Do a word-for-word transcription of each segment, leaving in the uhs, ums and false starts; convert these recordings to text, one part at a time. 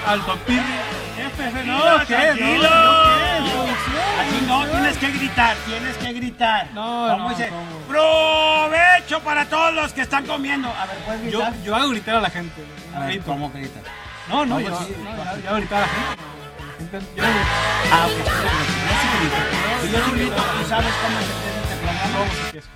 al Papirri F C. No, ¿qué? Tranquilo. No, Así no, tienes que gritar, tienes que gritar. No, ¿Cómo no, dice? ¿cómo? Provecho para todos los que están comiendo. A ver, ¿puedes Yo, gritar? yo hago gritar a la gente. A ver, Grito. ¿cómo gritas? No, no, No, yo yo, sí. no, yo, yo hago gritar a la gente. La gente yo no grito. Ah, ok. Yo sí grito. Si yo no grito, ¿tú sabes cómo se entiende este programa? ¿Cómo se empieza?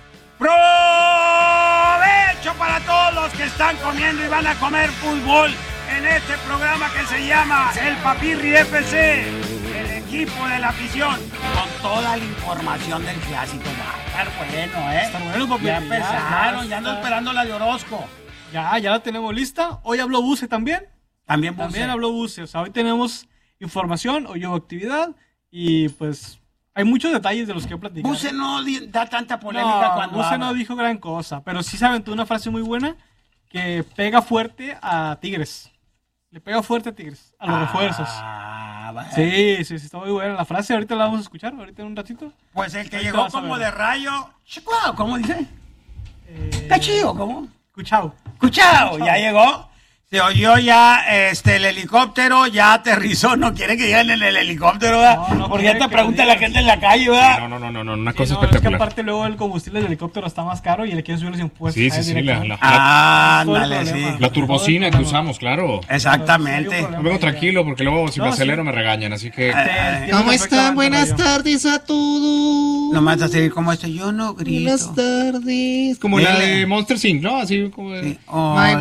Provecho para todos los que están comiendo y van a comer fútbol en este programa que se llama El Papirri F C, el equipo de la afición, con toda la información del clásico. Va a estar bueno, ¿eh? Está bueno, papi. Ya Ya, empezaron, ya ya ando está. esperando la de Orozco. Ya, ya la tenemos lista. Hoy habló Buse también. También Buse. También habló Buse. O sea, hoy tenemos información, hoy hubo actividad y pues hay muchos detalles de los que platicar. Buse no di- da tanta polémica No, cuando Buse habla. no dijo gran cosa, pero sí se aventó una frase muy buena que pega fuerte a Tigres. Le pega fuerte a Tigres, a los refuerzos. Ah, vale. Sí, sí, sí, está muy buena la frase. Ahorita la vamos a escuchar, ahorita en un ratito. Pues el que Ahorita llegó vas a como ver. de rayo. Chicuao, ¿cómo dice? Eh, Está chido, ¿cómo? Escuchado. Escuchao, ya llegó. Se oyó ya este el helicóptero, ya aterrizó. No quiere que lleguen en el helicóptero, ¿verdad? No, no Porque ya quiere te que pregunta lo la digas. gente en la calle, ¿verdad? No, no, no, no, no, una Sí, cosa no, es que espectacular. aparte luego el combustible del helicóptero está más caro y le quieren subir los impuestos. Sí, a sí, él sí, la, directamente. la, Ah, Todo el ándale, problema. sí. la turbocina que Todo el usamos, claro. Exactamente. Sí, hay un No vengo tranquilo porque luego si No, me sí. acelero me regañan, así que... Te entiendo ¿Cómo perfectamente, están? Buenas Rayo. tardes a todos. Nomás a seguir como esto. Yo no grito. Buenas tardes. Como la Eh. de Monster Inc, ¿no? Así como de... Sí. Mike Hola.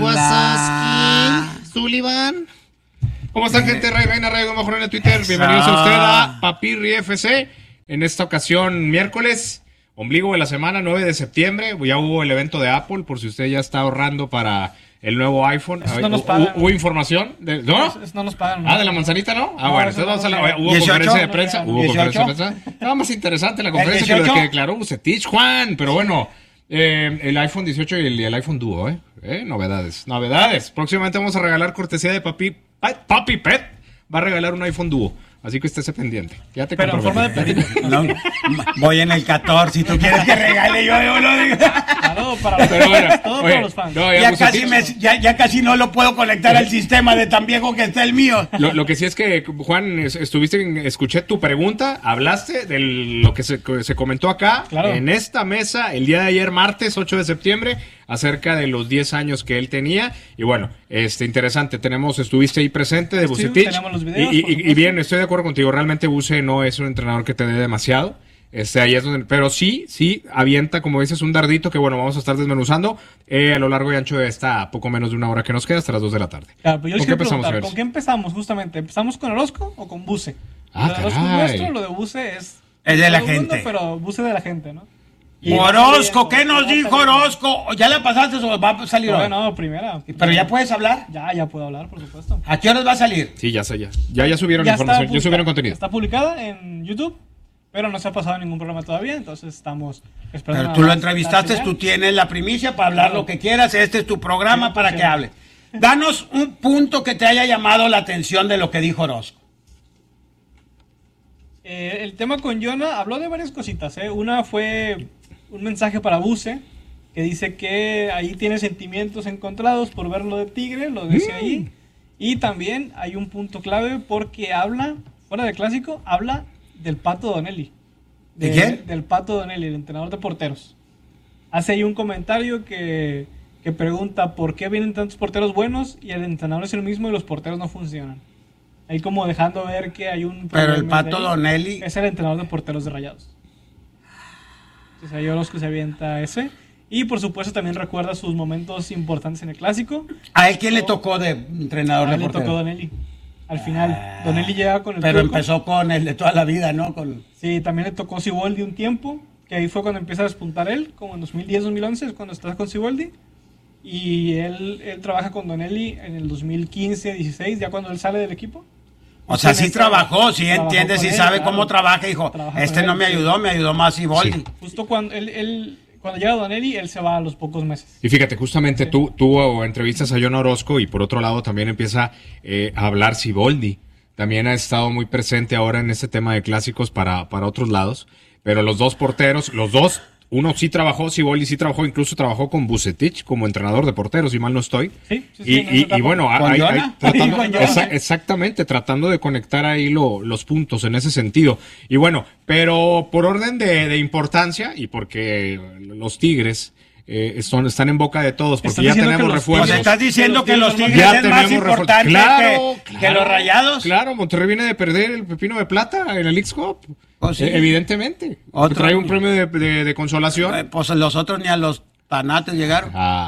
Wazowski. Sullivan. ¿Cómo están, gente? Ray Reina, Ray Mejor en el Twitter. Eso. Bienvenidos a usted a Papirri F C. En esta ocasión, miércoles, ombligo de la semana, nueve de septiembre. Ya hubo el evento de Apple, por si usted ya está ahorrando para el nuevo iPhone. Eso no Ay, nos hu- pagan. ¿Hubo información? De, ¿No? Eso- eso no nos pagan. ¿no? Ah, de la manzanita, ¿no? Ah, No, bueno, eso entonces vamos no a la... llega. Hubo dieciocho, conferencia de no prensa. llega. Hubo conferencia de dieciocho. prensa. Estaba más interesante la conferencia que lo dieciocho. que declaró Bucetich, Juan. Pero bueno, eh, el iPhone dieciocho y el, y el iPhone Duo, ¿eh? ¿eh? Novedades, novedades. Próximamente vamos a regalar cortesía de Papi, Papi Pet. Va a regalar un iPhone Duo. Así que estése pendiente. Ya te Pero en forma de comprometí. platino. No, voy en el catorce. Si tú quieres que regale, yo, yo lo digo. Claro, para los Pero bueno, todo oye, para los fans. no, Ya Bucetich- casi, me, ya, ya casi no lo puedo conectar al sistema de tan viejo que está el mío. Lo, lo que sí es que, Juan, es- estuviste, en- escuché tu pregunta, hablaste de lo que se, que se comentó acá, Claro. en esta mesa, el día de ayer, martes ocho de septiembre, acerca de los diez años que él tenía. Y bueno, este interesante, tenemos, estuviste ahí presente de Estuvimos, Bucetich. tenemos los videos, y, y- por y supuesto. bien, estoy de acuerdo contigo, realmente Buce no es un entrenador que te dé demasiado. Este, ahí es donde, pero sí, sí, avienta, como dices, un dardito que bueno, vamos a estar desmenuzando eh, a lo largo y ancho de esta poco menos de una hora que nos queda, hasta las dos de la tarde. Claro, pero yo les ¿Con qué quiero empezamos, preguntar, señores? ¿con qué empezamos justamente? ¿Empezamos con Orozco o con Buse? Ah, lo de Orozco es caray. nuestro, lo de Buse es... Es de la todo el mundo, gente. pero Buse de la gente, ¿no? Y Orozco, va ¿qué saliendo, nos va dijo saliendo. Orozco? ¿Ya la pasaste o va a salir hoy? Todavía no, primera. Pero ya puedes hablar. Ya, ya puedo hablar, por supuesto. ¿A qué horas va a salir? Sí, ya sé, ya. Ya, ya subieron Ya información, está ya subieron publicada- contenido. Está publicada en YouTube, pero no se ha pasado ningún programa todavía, entonces estamos esperando. Pero nada tú lo más entrevistaste, la señal. tú tienes la primicia para hablar lo que quieras. Este es tu programa Sí, para sí. que hables. Danos un punto que te haya llamado la atención de lo que dijo Orozco. Eh, el tema con Jonah habló de varias cositas. ¿eh? Una fue un mensaje para Buse, que dice que ahí tiene sentimientos encontrados por ver lo de Tigre, lo dice ahí. Y también hay un punto clave porque habla, fuera del clásico, habla del Pato Donelli. ¿De quién? Del Pato Donelli, el entrenador de porteros. Hace ahí un comentario que, que pregunta por qué vienen tantos porteros buenos y el entrenador es el mismo y los porteros no funcionan. Ahí como dejando ver que hay un Pero el problema Pato ahí. Donelli... Es el entrenador de porteros de Rayados. Entonces ahí Orozco se avienta ese. Y por supuesto también recuerda sus momentos importantes en el clásico. ¿A él quién le tocó de entrenador A de él le tocó portero? Donelli. Al final, Ah, Donelli llega con el Pero turco. empezó con el de toda la vida, ¿no? Con... Sí, también le tocó Siboldi un tiempo, que ahí fue cuando empieza a despuntar él, como en dos mil diez dos mil once, es cuando está con Siboldi. Y él, él trabaja con Donelli en el dos mil quince dieciséis, ya cuando él sale del equipo. O sea, sí Tiene- trabajó, sí trabajó entiende, con sí él, sabe claro. cómo trabaja. Dijo, Trabaja este con no él, me sí. ayudó, me ayudó más Siboldi. Sí. Justo cuando él, él- cuando llega Donelli, él se va a los pocos meses. Y fíjate, justamente Sí. tú, tú entrevistas a Jonah Orozco y por otro lado también empieza eh, a hablar Siboldi. También ha estado muy presente ahora en este tema de clásicos para, para otros lados. Pero los dos porteros, los dos uno sí trabajó, Siboldi sí trabajó, incluso trabajó con Vucetich como entrenador de porteros, si mal no estoy. Sí, sí, sí, y, no, y, no, y bueno, ¿Con hay, hay- Jonah? tratando- ¿Con Jonah? exa- exactamente, tratando de conectar ahí lo- los puntos en ese sentido. Y bueno, pero por orden de, de importancia y porque los Tigres eh, son, están en boca de todos, porque ¿Estás ya diciendo que tenemos los refuerzos. Pues estás diciendo que los Tigres Ya es más tenemos refuerzos. importante Claro, que, claro, que los Rayados. Claro, Monterrey viene de perder el pepino de plata en el X-Cup. Pues sí. Eh, evidentemente. Otro- Que trae un premio de, de- de consolación. Eh, Pues los otros ni a los tanates llegaron. Ah.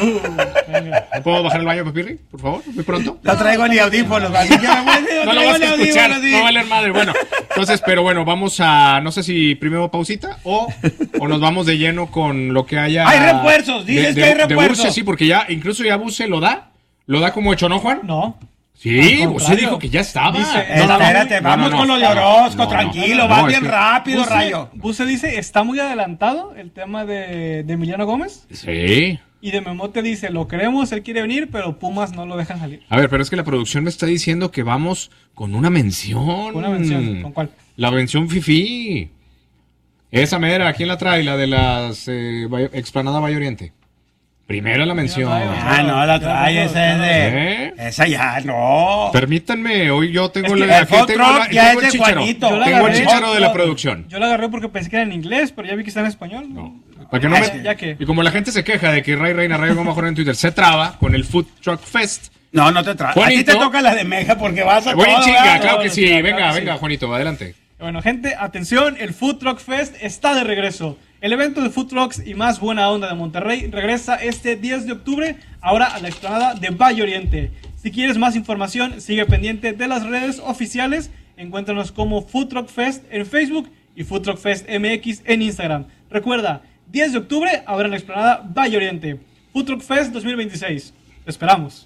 ¿Me puedo bajar el baño, Papirri? Por favor, muy pronto. No traigo ni audífonos, así que me voy, No lo traigo vas ni a escuchar, audífonos, sí. no va a valer madre. Bueno, entonces, pero bueno, vamos a, no sé si primero pausita o, o nos vamos de lleno con lo que haya. Hay refuerzos, dices de- que hay de- de refuerzos. Buse, sí, porque ya, incluso ya Buse lo da, lo da como hecho, ¿no, Juan? No. Sí, Al Buse contrario. dijo que ya estaba. Dice, Eh, Espérate, No, no, vamos no. con lo de Orozco, No, no. tranquilo, No, vas es bien que- rápido, Buse- Rayo. Buse dice, está muy adelantado el tema de, de Emiliano Gómez. Sí. Y de Memote dice, lo queremos, él quiere venir, pero Pumas no lo dejan salir. A ver, pero es que la producción me está diciendo que vamos con una mención. Una mención, ¿con cuál? La mención Fifi. Esa mera, ¿quién la trae? La de las eh, Valle- Explanada Valle Oriente. Primero la mención. trae, Ah, no, la trae, esa es de... ¿Eh? Esa ya, no. Permítanme, hoy yo tengo Es que la el aquí food tengo truck la- ya tengo es el de chícharo. Juanito. Yo la Tengo el agarré- chícharo de la yo- producción. Yo la agarré porque pensé que era en inglés, pero ya vi que está en español. No. Para que no Ah, me- sí. Ya que. Y como la gente se queja de que Ray Reina Ray Gómez mejor en Twitter se traba con el Food Truck Fest. No, no te trae. A ti Juanito. te toca la de Meja porque vas a Voy en todo, chinga, ¿verdad? claro que No, sí. claro Venga, que sí. venga, Juanito, adelante. Bueno, gente, atención, el Food Truck Fest está de regreso. El evento de Food Trucks y más buena onda de Monterrey regresa este diez de octubre, ahora a la explanada de Valle Oriente. Si quieres más información, sigue pendiente de las redes oficiales. Encuéntranos como Food Truck Fest en Facebook y Food Truck Fest M X en Instagram. Recuerda, diez de octubre, ahora en la explanada Valle Oriente. Food Truck Fest dos mil veintiséis. Te esperamos.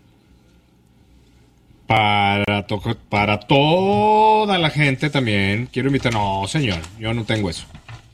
Para, to- para toda la gente también quiero invitar. No, señor, yo no tengo eso.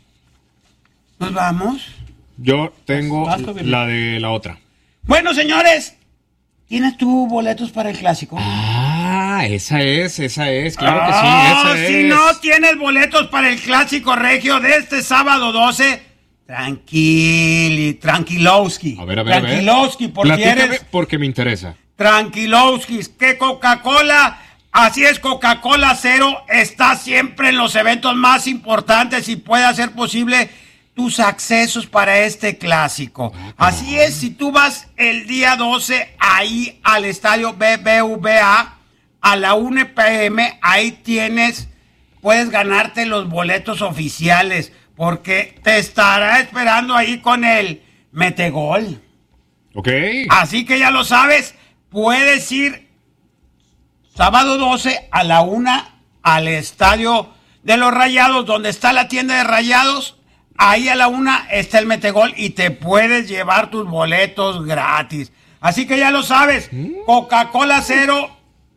Nos vamos. Yo tengo Vas, vas, Virgen. la de la otra. Bueno, señores, ¿tienes tú boletos para el clásico? Ah, esa es, esa es, claro que Ah, sí, esa si es. no tienes boletos para el clásico regio de este sábado doce, tranquili, tranquilowski. A ver, a ver, a ver. Tranquilowski, porque Platícame eres porque me interesa. tranquilowski. Que Coca-Cola, así es, Coca-Cola Cero está siempre en los eventos más importantes y puede hacer posible tus accesos para este clásico. Así es, si tú vas el día doce ahí al estadio B B V A a la una p m, ahí tienes, puedes ganarte los boletos oficiales porque te estará esperando ahí con el metegol. ¿Ok? Así que ya lo sabes, puedes ir sábado doce a la una al estadio de los Rayados, donde está la tienda de Rayados. Ahí a la una está el metegol y te puedes llevar tus boletos gratis. Así que ya lo sabes, Coca-Cola Cero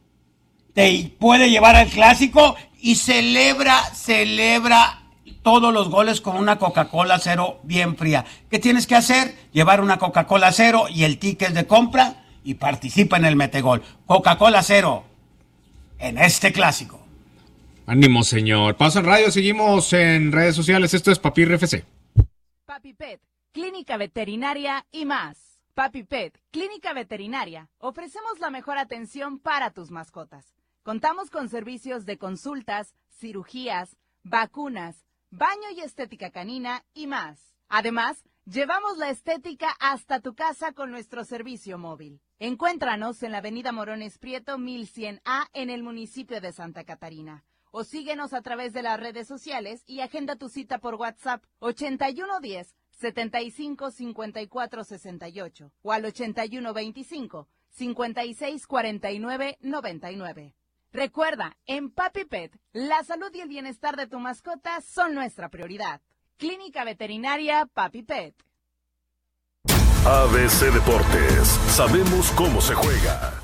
te puede llevar al clásico y celebra, celebra todos los goles con una Coca-Cola Cero bien fría. ¿Qué tienes que hacer? Llevar una Coca-Cola Cero y el ticket de compra y participa en el metegol. Coca-Cola Cero en este clásico. Ánimo, señor. Paso en radio, seguimos en redes sociales. Esto es Papirri F C. Papi Pet, clínica veterinaria y más. Papi Pet, clínica veterinaria. Ofrecemos la mejor atención para tus mascotas. Contamos con servicios de consultas, cirugías, vacunas, baño y estética canina y más. Además, llevamos la estética hasta tu casa con nuestro servicio móvil. Encuéntranos en la avenida Morones Prieto mil cien A en el municipio de Santa Catarina. O síguenos a través de las redes sociales y agenda tu cita por WhatsApp ochenta y uno diez, setenta y cinco, cincuenta y cuatro sesenta y ocho o al ochenta y uno veinticinco, cincuenta y seis cuarenta y nueve noventa y nueve. Recuerda, en Papi Pet, la salud y el bienestar de tu mascota son nuestra prioridad. Clínica Veterinaria Papi Pet. A B C Deportes, sabemos cómo se juega.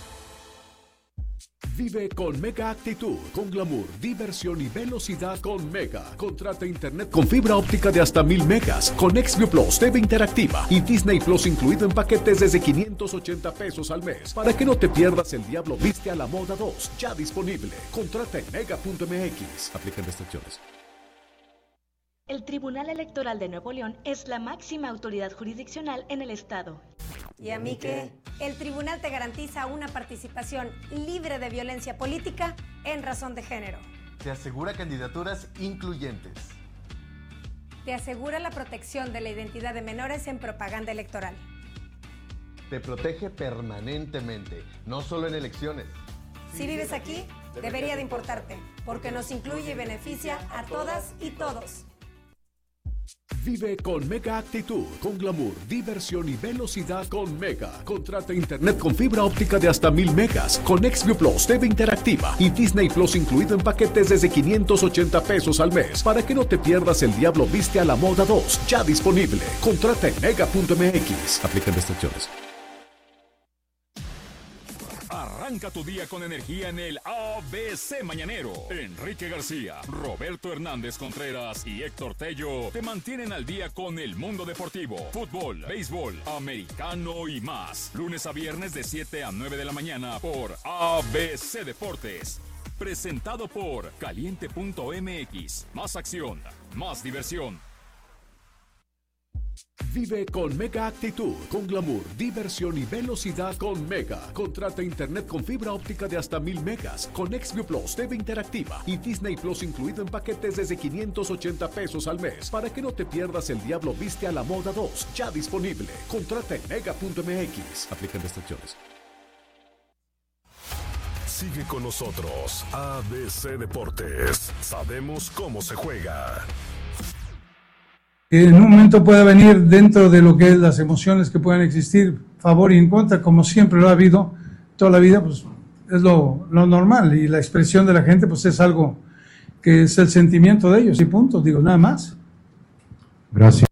Vive con Mega Actitud, con glamour, diversión y velocidad con Mega. Contrata internet con fibra óptica de hasta mil megas, con Xview Plus, T V interactiva y Disney Plus incluido en paquetes desde quinientos ochenta pesos al mes. Para que no te pierdas El Diablo Viste a la Moda dos, ya disponible. Contrata en mega punto m x. Aplican restricciones. El Tribunal Electoral de Nuevo León es la máxima autoridad jurisdiccional en el Estado. ¿Y a mí qué? El tribunal te garantiza una participación libre de violencia política en razón de género. Te asegura candidaturas incluyentes. Te asegura la protección de la identidad de menores en propaganda electoral. Te protege permanentemente, no solo en elecciones. Si vives aquí, debería de importarte, porque nos incluye y beneficia a todas y todos. Vive con Mega Actitud, con glamour, diversión y velocidad con Mega. Contrata internet con fibra óptica de hasta mil megas, con Xview Plus, T V interactiva y Disney Plus incluido en paquetes desde quinientos ochenta pesos al mes. Para que no te pierdas El Diablo Viste a la Moda dos, ya disponible. Contrata en mega punto m x. Aplican restricciones. Arranca tu día con energía en el A B C Mañanero. Enrique García, Roberto Hernández Contreras y Héctor Tello te mantienen al día con el mundo deportivo, fútbol, béisbol, americano y más. Lunes a viernes de siete a nueve de la mañana por A B C Deportes. Presentado por caliente punto m x. Más acción, más diversión. Vive con Mega Actitud, con glamour, diversión y velocidad con Mega. Contrata internet con fibra óptica de hasta mil megas, con Xview Plus, T V interactiva y Disney Plus incluido en paquetes desde quinientos ochenta pesos al mes. Para que no te pierdas El Diablo Viste a la Moda dos, ya disponible. Contrata en mega punto m x. Aplican restricciones. Sigue con nosotros, A B C Deportes. Sabemos cómo se juega. En un momento puede venir dentro de lo que es las emociones que pueden existir, favor y en contra, como siempre lo ha habido toda la vida, pues es lo, lo normal, y la expresión de la gente pues es algo que es el sentimiento de ellos y punto, digo, nada más. Gracias.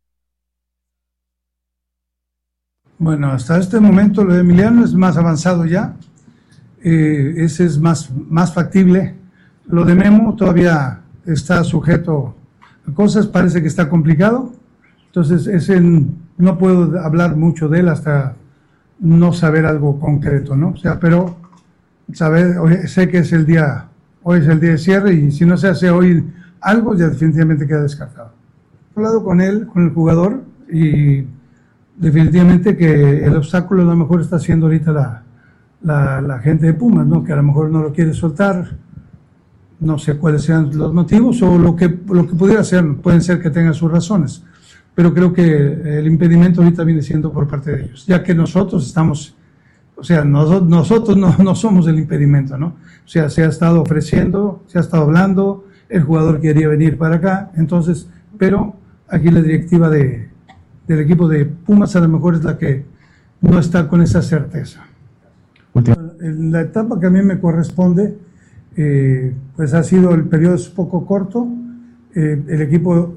Bueno, hasta este momento lo de Emiliano es más avanzado ya, eh, ese es más, más factible. Lo de Memo todavía está sujeto a cosas, parece que está complicado, entonces ese no puedo hablar mucho de él hasta no saber algo concreto, ¿no? O sea, pero saber, hoy, sé que es el día, hoy es el día de cierre y si no se hace hoy algo ya definitivamente queda descartado. He hablado con él, con el jugador, y definitivamente que el obstáculo a lo mejor está siendo ahorita la, la, la gente de Pumas, ¿no? Que a lo mejor no lo quiere soltar. No sé cuáles sean los motivos o lo que, lo que pudiera ser, pueden ser que tengan sus razones, pero creo que el impedimento ahorita viene siendo por parte de ellos, ya que nosotros estamos, o sea, nosotros, nosotros no, no somos el impedimento, ¿no? O sea, se ha estado ofreciendo, se ha estado hablando, el jugador quería venir para acá, entonces, pero aquí la directiva de, del equipo de Pumas a lo mejor es la que no está con esa certeza. En la etapa que a mí me corresponde, Eh, pues ha sido el periodo es poco corto, eh, el equipo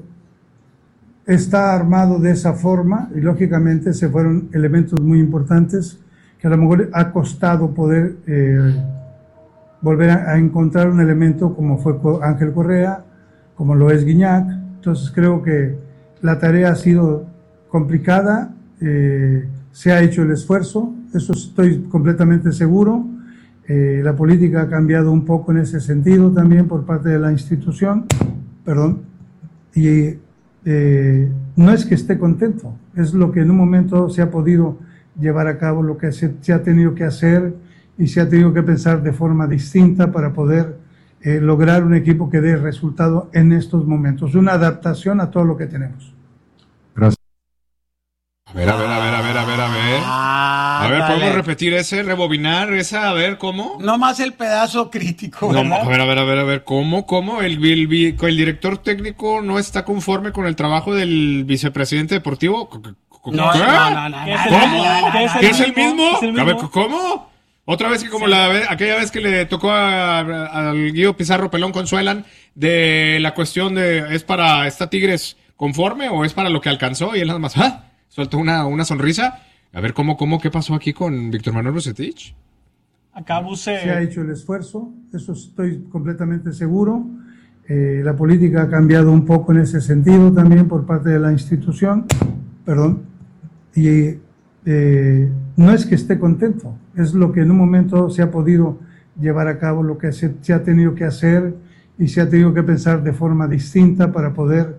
está armado de esa forma y lógicamente se fueron elementos muy importantes que a lo mejor ha costado poder eh, volver a, a encontrar un elemento como fue Ángel Correa, como lo es Guiñac. Entonces creo que la tarea ha sido complicada, eh, se ha hecho el esfuerzo, eso estoy completamente seguro. Eh, la política ha cambiado un poco en ese sentido también por parte de la institución, perdón, y eh, no es que esté contento, es lo que en un momento se ha podido llevar a cabo, lo que se, se ha tenido que hacer y se ha tenido que pensar de forma distinta para poder eh, lograr un equipo que dé resultado en estos momentos, una adaptación a todo lo que tenemos. Gracias. A ver, a ver, a ver, a ver, a ver, a ver. Ah, a ver, dale. ¿podemos repetir ese, rebobinar esa? A ver, ¿cómo? No más el pedazo crítico, No, ¿verdad? a ver, a ver, a ver, a ver, ¿cómo, cómo? El, el, el, el director técnico no está conforme con el trabajo del vicepresidente deportivo. No, no, no, no, ¿Qué es no, el no, mismo? no, no, ¿Qué es no, el ¿Qué es el mismo? mismo? ¿Es el A ver, mismo? ¿cómo? Otra vez que como la vez, aquella vez que le tocó a- a- al Guido Pizarro Pelón Consuelan de la cuestión de ¿es para esta Tigres conforme o es para lo que alcanzó? Y él nada más ¡ah! Sueltó una, una sonrisa. A ver, ¿cómo, cómo, qué pasó aquí con Víctor Manuel Bucetich? Acá Buse... Se ha hecho el esfuerzo, eso estoy completamente seguro. Eh, la política ha cambiado un poco en ese sentido también por parte de la institución, perdón, y eh, no es que esté contento, es lo que en un momento se ha podido llevar a cabo, lo que se, se ha tenido que hacer y se ha tenido que pensar de forma distinta para poder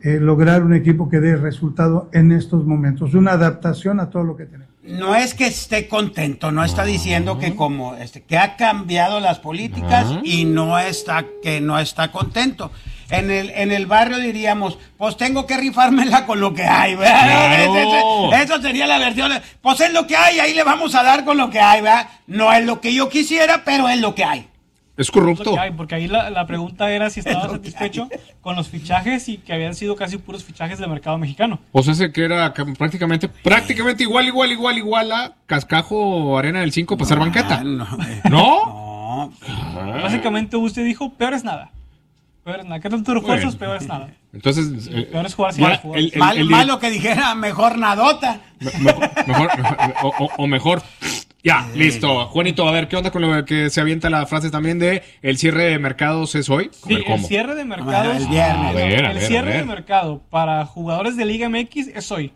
eh, lograr un equipo que dé resultado en estos momentos, una adaptación a todo lo que tenemos. No es que esté contento, no está diciendo que como este, que ha cambiado las políticas uh-huh. y no está que no está contento. En el en el barrio diríamos, pues tengo que rifármela con lo que hay, ¿verdad? Claro. Eso sería la versión. Pues es lo que hay, ahí le vamos a dar con lo que hay, ¿verdad? No es lo que yo quisiera, pero es lo que hay. Es corrupto. Es hay, porque ahí la, la pregunta era si estaba satisfecho con los fichajes y que habían sido casi puros fichajes del mercado mexicano. Pues ese que era prácticamente prácticamente igual, igual, igual, igual a Cascajo Arena del cinco para no, ser banqueta. No. ¿No? No. Ah. Básicamente usted dijo, peor es nada. Peor es nada. ¿Qué tanto refuerzos? Peor es nada. Entonces, eh, peor es jugar sin mal, el, el, Mal, el, malo que dijera, mejor nadota. Mejor, mejor o, o, o mejor... Ya, sí. Listo. Juanito, a ver, ¿qué onda con lo que se avienta la frase también de el cierre de mercados es hoy? Sí, ver, el cierre de mercados. El viernes. A ver, a el ver, cierre a ver. de mercado para jugadores de Liga M X es hoy.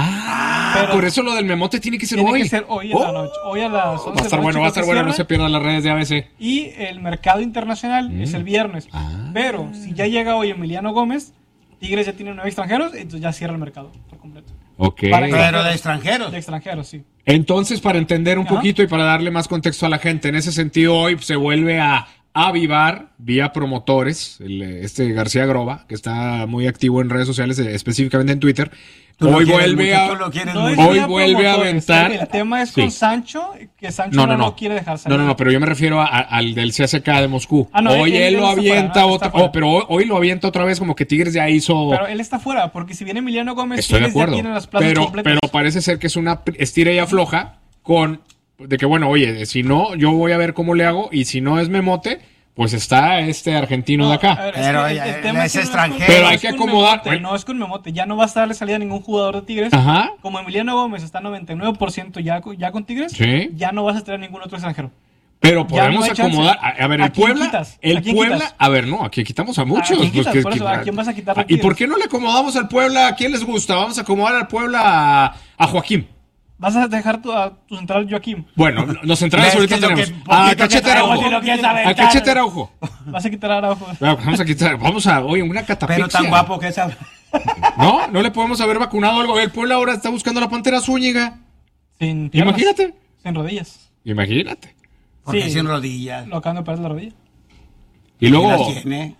Ah, pero por eso lo del memote tiene que ser tiene hoy. Tiene que ser hoy en oh. la noche. Hoy a las once. Va a estar bueno, va a estar bueno, no se pierdan las redes de A B C. Y el mercado internacional mm. es el viernes. Ah. Pero si ya llega hoy Emiliano Gómez, Tigres ya tiene nueve extranjeros, entonces ya cierra el mercado por completo. Ok. Pero de extranjeros. De extranjeros, sí. Entonces, para entender un Ajá. poquito y para darle más contexto a la gente, en ese sentido hoy se vuelve a avivar vía promotores, el, este García Groba, que está muy activo en redes sociales, específicamente en Twitter. Hoy vuelve a, no hoy vuelve a aventar. El tema es con sí. Sancho, que Sancho no, no, no. no quiere dejar salir. No, no, no, pero yo me refiero a, a, al del C S K de Moscú. Ah, no, hoy él, él, él lo avienta otra, oh, pero hoy, hoy lo avienta otra vez como que Tigres ya hizo. Pero él está fuera, porque si viene Emiliano Gómez, estoy Tigres de acuerdo, ya tiene las plazas pero, completas. pero parece ser que es una estira y afloja con de que bueno, oye, si no, yo voy a ver cómo le hago y si no es Memote, pues está este argentino no, de acá. Ver, pero es que el, el tema es, es extranjero. Pero hay que acomodar. Memote, bueno. No es con Memote, ya no va a darle salida a ningún jugador de Tigres. Ajá. Como Emiliano Gómez está noventa y nueve por ciento ya, ya con Tigres, ¿sí? Ya no vas a tener ningún otro extranjero. Pero podemos no acomodar. A, a ver, el ¿A Puebla. Quitas? El ¿A Puebla. Quitas? A ver, no, aquí quitamos a muchos. ¿A quién, quitas? Pues, Por eso, ¿a quién vas a quitar? ¿Y por qué no le acomodamos al Puebla? ¿A quién les gusta? Vamos a acomodar al Puebla a, a Joaquín. ¿Vas a dejar tu, a tu central Joaquín? Bueno, los centrales ahorita tenemos. A Cachete Araujo. A Cachete Araujo. Vas a quitar a Araujo. Vamos a quitar. Vamos a. Oye, una catapixia. Pero tan guapo que es. No, no le podemos haber vacunado algo. El Puebla ahora está buscando la Pantera Zúñiga. Sin piernas. Imagínate. Sin rodillas. Imagínate. Porque sí, sin rodillas. Lo acaban de operar la rodilla. Y luego. Tiene?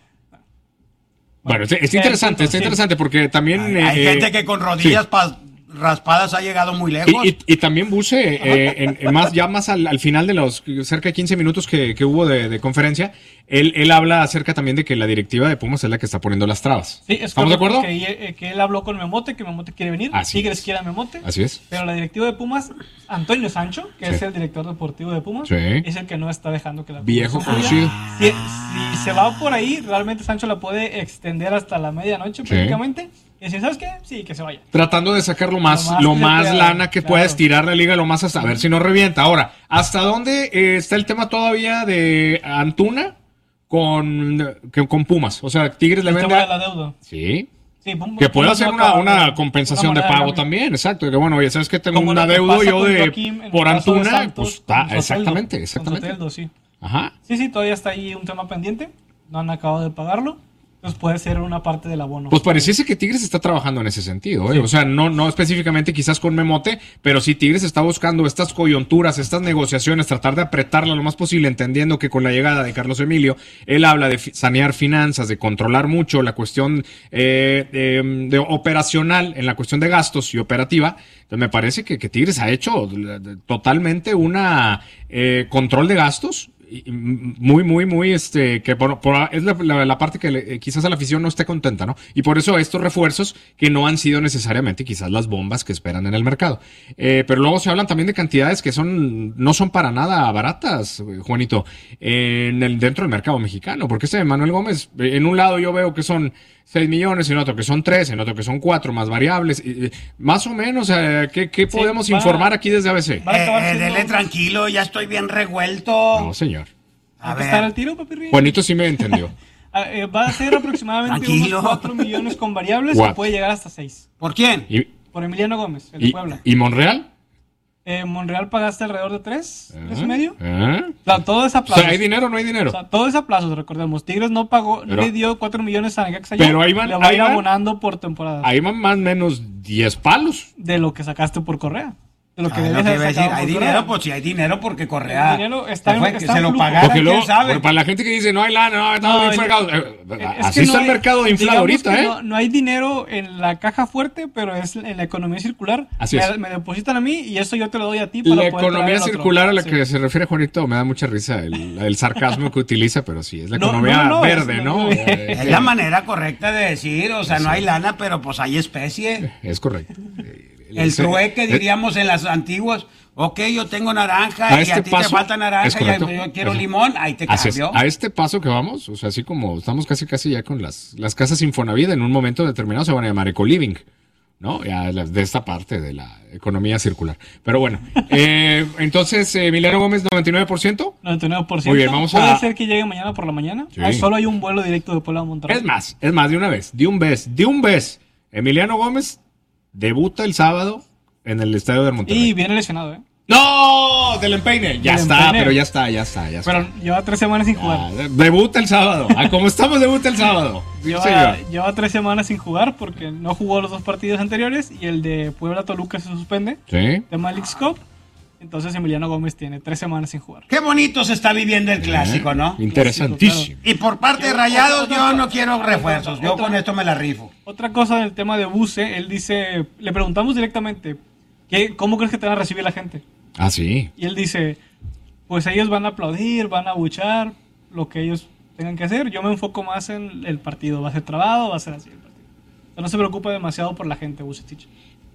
Bueno, es, es interesante, es interesante porque también. Hay, hay eh, gente que con rodillas. Sí. Pa- raspadas ha llegado muy lejos. Y, y, y también Buse, eh, en, en más, ya más al, al final de los cerca de quince minutos que, que hubo de, de conferencia, él, él habla acerca también de que la directiva de Pumas es la que está poniendo las trabas. Sí, es ¿Estamos de acuerdo? Que, eh, que él habló con Memote, que Memote quiere venir, Así Tigres es. quiere a Memote. Así es. Pero la directiva de Pumas, Antonio Sancho, que sí. es el director deportivo de Pumas, sí. es el que no está dejando que la viejo conocido. Si, si se va por ahí, realmente Sancho la puede extender hasta la medianoche sí. prácticamente. Y decir, ¿sabes qué? Sí, que se vaya. Tratando de sacar lo más, lo más, lo más pueda, lana que claro. pueda estirar la liga, lo más hasta a ver si no revienta. Ahora, ¿hasta dónde eh, está el tema todavía de Antuna con, que, con Pumas? O sea, Tigres le el vende. Tema de la deuda. Sí. Sí, Pumas, que puede hacer una, una de, compensación una de pago de también, exacto. Que bueno, oye, sabes que tengo Como una deuda yo de Joaquín, por Antuna, Santos, pues está, Soteldo, exactamente, exactamente. Soteldo, sí. Ajá. Sí, sí, todavía está ahí un tema pendiente. No han acabado de pagarlo. Entonces puede ser una parte del abono. Pues pareciese que Tigres está trabajando en ese sentido, ¿eh? Sí. O sea, no, no específicamente quizás con Memote, pero sí Tigres está buscando estas coyunturas, estas negociaciones, tratar de apretarla lo más posible, entendiendo que con la llegada de Carlos Emilio, él habla de sanear finanzas, de controlar mucho la cuestión eh, de, de operacional en la cuestión de gastos y operativa. Entonces me parece que, que Tigres ha hecho totalmente una eh, control de gastos. Muy, muy, muy, este, que por, por, es la, la, la parte que le, quizás a la afición no esté contenta, ¿no? Y por eso estos refuerzos que no han sido necesariamente quizás las bombas que esperan en el mercado. Eh, pero luego se hablan también de cantidades que son, no son para nada baratas, Juanito, en el, dentro del mercado mexicano, porque este Manuel Gómez, en un lado yo veo que son seis millones, en otro que son tres, en otro que son cuatro, más variables, eh, más o menos, eh, ¿qué, qué podemos sí, informar aquí desde A B C? Eh, eh, dele tranquilo, ya estoy bien revuelto. No, señor. A ver. ¿Estar al tiro, papi Río? Juanito sí me entendió. eh, va a ser aproximadamente Tranquilo. unos cuatro millones con variables What? Y puede llegar hasta seis. ¿Por quién? ¿Y? Por Emiliano Gómez, el de ¿Y, Puebla. ¿Y Monreal? En Monreal pagaste alrededor de tres, ¿Eh? tres y medio. ¿Eh? O sea, todo es a plazos. O sea, ¿hay dinero o no hay dinero? O sea, todo es a plazos, recordemos. Tigres no pagó, Pero- no le dio cuatro millones a Necaxa. Pero ya, ahí van- le va a ahí ir van- abonando por temporada. Ahí van más o menos diez palos. De lo que sacaste por Correa. De lo que Ah, debes lo que haber iba a decir, sacado hay por dinero, Correa. pues si hay dinero porque Correa El dinero está se en- fue, que está se en lo flujo. pagaran, Porque luego, quién sabe. por- para la gente que dice, no hay lana, no, está No, muy el- fregado. Eh, Es así que está no el hay- mercado inflado digamos ahorita, que ¿eh? No, no hay dinero en la caja fuerte, pero es en la economía circular. Así me, es. me depositan a mí y eso yo te lo doy a ti para La poder traer economía al otro. circular a la Sí. que se refiere Juanito me da mucha risa el, el sarcasmo que utiliza, pero sí, es la No, economía no, no, verde, es- ¿no? no, Eh, Es la manera correcta de decir, o sea, no hay lana, pero pues hay especie. Es correcto. El Se- trueque, eh, diríamos en las antiguas. Ok, yo tengo naranja A y este a ti paso, te falta es naranja y correcto. yo quiero Eso. limón, ahí te Así es. cambio. A este paso que vamos, o sea, así como estamos casi casi ya con las, las casas Infonavit, en un momento determinado se van a llamar Ecoliving, ¿no? Ya las- de esta parte de la economía circular. Pero bueno, eh, entonces, eh, Emiliano Gómez, noventa y nueve por ciento. noventa y nueve por ciento. Muy bien, vamos Puede a- ser que llegue mañana por la mañana. Sí. Ah, solo hay un vuelo directo de Puebla a Monterrey. Es más, es más, de una vez, de un vez, de un vez. Emiliano Gómez debuta el sábado en el estadio de Monterrey. Y viene lesionado, ¿eh? ¡No! Del empeine. Ya Del está, empeine. pero ya está, ya está, ya está. Pero lleva tres semanas sin jugar. Ah, debuta el sábado. Ah, como estamos, debuta el sábado. Sí, Lleva, señor. lleva tres semanas sin jugar porque no jugó los dos partidos anteriores y el de Puebla-Toluca se suspende. Sí. Tema Leagues Cup. Entonces Emiliano Gómez tiene tres semanas sin jugar. Qué bonito se está viviendo el clásico, ¿no? Interesantísimo. Y por parte de Rayados yo no quiero refuerzos, yo con esto me la rifo. Otra cosa del tema de Buse, él dice, le preguntamos directamente, ¿qué, ¿cómo crees que te van a recibir la gente? Ah, sí. Y él dice, pues ellos van a aplaudir, van a abuchar, lo que ellos tengan que hacer. Yo me enfoco más en el partido, va a ser trabado, va a ser así el partido. O sea, no se preocupa demasiado por la gente, Bucetich.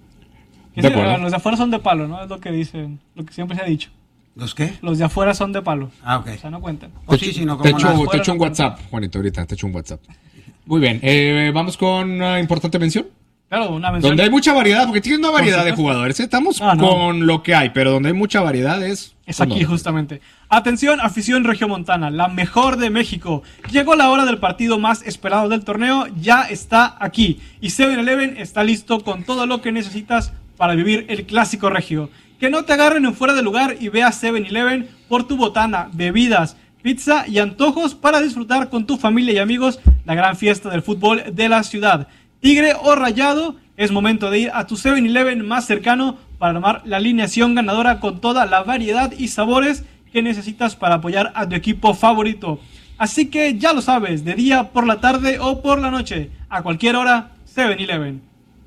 Que De sí, acuerdo. los de afuera son de palo, ¿no? Es lo que dicen, lo que siempre se ha dicho. ¿Los qué? Los de afuera son de palo. Ah, ok. O sea, no cuentan. Pues sí, sí, no, Te como echo, nada. te echo un WhatsApp, Juanito, ahorita, te echo un WhatsApp. Muy bien, eh, vamos con una importante mención. Claro, una mención. Donde hay mucha variedad, porque tienes una variedad de supuesto. jugadores. ¿eh? Estamos Ah, no. con lo que hay, pero donde hay mucha variedad es... Es aquí justamente. Atención, afición regiomontana, la mejor de México. Llegó la hora del partido más esperado del torneo, ya está aquí. Y seven eleven está listo con todo lo que necesitas para vivir el clásico regio. Que no te agarren en fuera de lugar y ve a seven eleven por tu botana, bebidas, pizza y antojos para disfrutar con tu familia y amigos la gran fiesta del fútbol de la ciudad. Tigre o Rayado, es momento de ir a tu seven eleven más cercano para armar la alineación ganadora con toda la variedad y sabores que necesitas para apoyar a tu equipo favorito. Así que ya lo sabes, de día, por la tarde o por la noche, a cualquier hora, seven eleven.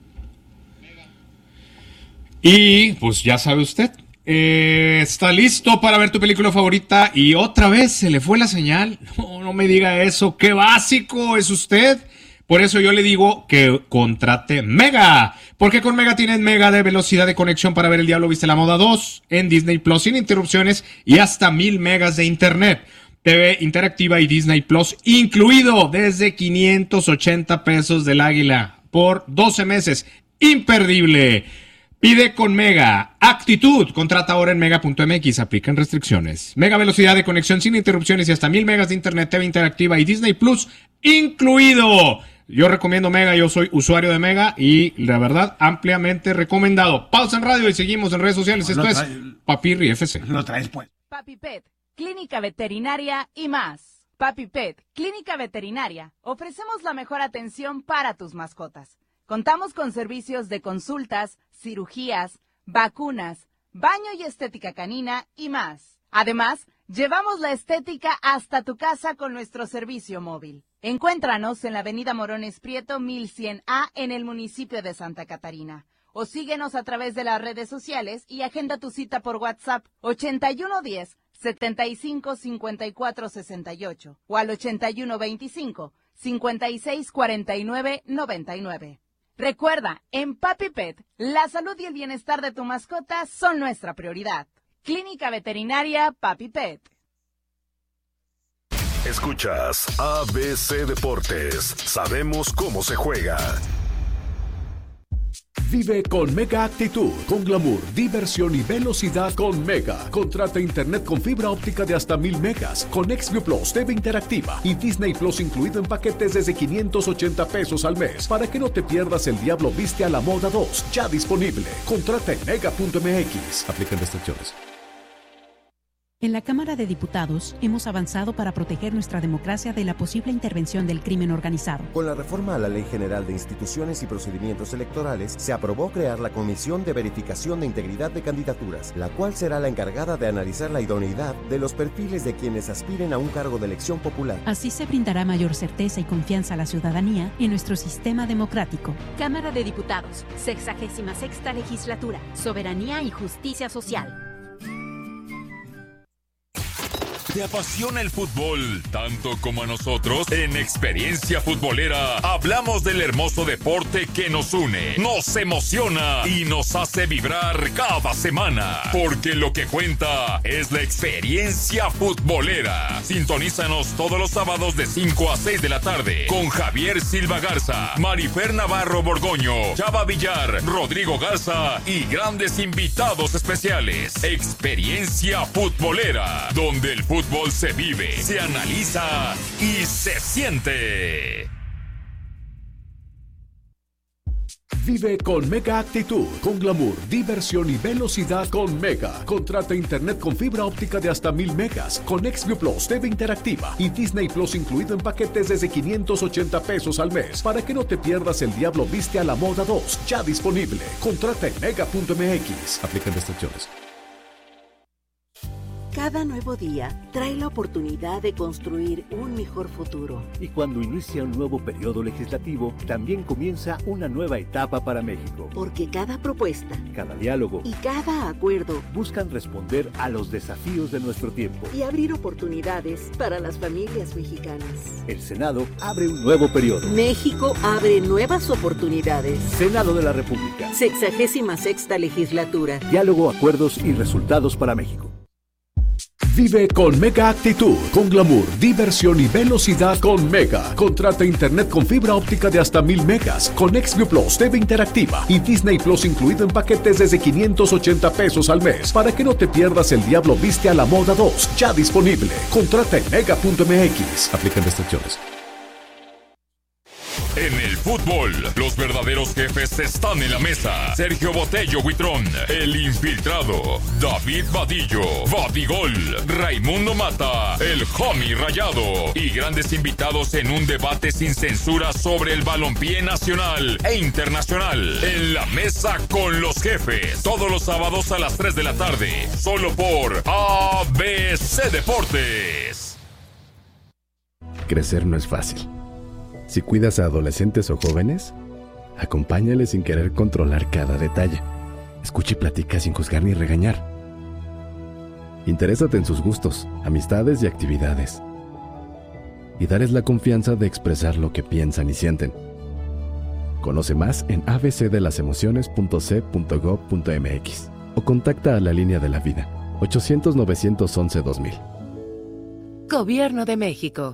Y pues ya sabe usted, eh, está listo para ver tu película favorita y otra vez se le fue la señal. No, no me diga eso, qué básico es usted. Por eso yo le digo que contrate Mega, porque con Mega tienes mega de velocidad de conexión para ver El Diablo Viste la Moda dos en Disney Plus sin interrupciones y hasta mil megas de internet. T V interactiva y Disney Plus incluido desde quinientos ochenta pesos del Águila por doce meses. Imperdible. Pide con Mega. Actitud. Contrata ahora en mega punto m x. Aplican restricciones. Mega velocidad de conexión sin interrupciones y hasta mil megas de internet, T V interactiva y Disney Plus incluido. Yo recomiendo Mega, yo soy usuario de Mega y la verdad ampliamente recomendado. Pausa en radio y seguimos en redes sociales. Pues Esto lo es trae- Papirri F C. Lo traes pues. Papi Pet, Clínica Veterinaria y más. Papi Pet, Clínica Veterinaria. Ofrecemos la mejor atención para tus mascotas. Contamos con servicios de consultas, cirugías, vacunas, baño y estética canina y más. Además, llevamos la estética hasta tu casa con nuestro servicio móvil. Encuéntranos en la avenida Morones Prieto mil cien A en el municipio de Santa Catarina. O síguenos a través de las redes sociales y agenda tu cita por WhatsApp ochenta y uno diez, setenta y cinco, cincuenta y cuatro sesenta y ocho o al ochenta y uno veinticinco, cincuenta y seis cuarenta y nueve noventa y nueve. Recuerda, en Papi Pet, la salud y el bienestar de tu mascota son nuestra prioridad. Clínica Veterinaria Papi Pet. Escuchas A B C Deportes. Sabemos cómo se juega. Vive con Mega Actitud, con glamour, diversión y velocidad con Mega. Contrata internet con fibra óptica de hasta mil megas, con Xview Plus, T V interactiva y Disney Plus incluido en paquetes desde quinientos ochenta pesos al mes. Para que no te pierdas El Diablo Viste a la Moda dos, ya disponible. Contrata en mega punto m x. Aplican restricciones. En la Cámara de Diputados hemos avanzado para proteger nuestra democracia de la posible intervención del crimen organizado. Con la reforma a la Ley General de Instituciones y Procedimientos Electorales, se aprobó crear la Comisión de Verificación de Integridad de Candidaturas, la cual será la encargada de analizar la idoneidad de los perfiles de quienes aspiren a un cargo de elección popular. Así se brindará mayor certeza y confianza a la ciudadanía en nuestro sistema democrático. Cámara de Diputados, sexagésima sexta legislatura, Soberanía y Justicia Social. ¿Te apasiona el fútbol tanto como a nosotros? En Experiencia Futbolera hablamos del hermoso deporte que nos une, nos emociona y nos hace vibrar cada semana. Porque lo que cuenta es la experiencia futbolera. Sintonízanos todos los sábados de cinco a seis de la tarde con Javier Silva Garza, Marifer Navarro Borgoño, Chava Villar, Rodrigo Garza y grandes invitados especiales. Experiencia Futbolera, donde el fútbol Fútbol se vive, se analiza y se siente. Vive con Mega Actitud, con glamour, diversión y velocidad con Mega. Contrata internet con fibra óptica de hasta mil megas, con Xview Plus, T V interactiva y Disney Plus incluido en paquetes desde quinientos ochenta pesos al mes. Para que no te pierdas El Diablo Viste a la Moda dos, ya disponible. Contrata en mega punto m x. Aplican restricciones. Cada nuevo día trae la oportunidad de construir un mejor futuro. Y cuando inicia un nuevo periodo legislativo, también comienza una nueva etapa para México. Porque cada propuesta, cada diálogo y cada acuerdo buscan responder a los desafíos de nuestro tiempo y abrir oportunidades para las familias mexicanas. El Senado abre un nuevo periodo. México abre nuevas oportunidades. Senado de la República. Sexagésima sexta legislatura. Diálogo, acuerdos y resultados para México. Vive con Mega Actitud, con glamour, diversión y velocidad con Mega. Contrata internet con fibra óptica de hasta mil megas, con Xview Plus, T V interactiva y Disney Plus incluido en paquetes desde quinientos ochenta pesos al mes. Para que no te pierdas El Diablo Viste a la Moda dos, ya disponible. Contrata en mega punto m x. Aplican restricciones. En el fútbol, los verdaderos jefes están en la mesa. Sergio Botello Huitrón, el infiltrado, David Vadillo, Vadigol, Raimundo Mata, el homie Rayado y grandes invitados en un debate sin censura sobre el balompié nacional e internacional. En la mesa con los jefes, todos los sábados a las tres de la tarde, solo por A B C Deportes. Crecer no es fácil. Si cuidas a adolescentes o jóvenes, acompáñales sin querer controlar cada detalle. Escucha y platica sin juzgar ni regañar. Interésate en sus gustos, amistades y actividades. Y darles la confianza de expresar lo que piensan y sienten. Conoce más en a b c de las emociones punto c punto gob punto m x o contacta a la Línea de la Vida ochocientos, novecientos once, dos mil. Gobierno de México.